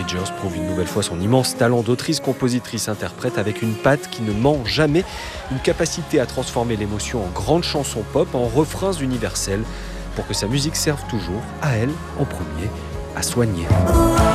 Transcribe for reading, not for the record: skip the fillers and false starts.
Rogers prouve une nouvelle fois son immense talent d'autrice, compositrice, interprète avec une patte qui ne ment jamais, une capacité à transformer l'émotion en grande chanson pop, en refrains universels, pour que sa musique serve toujours, à elle en premier, à soigner.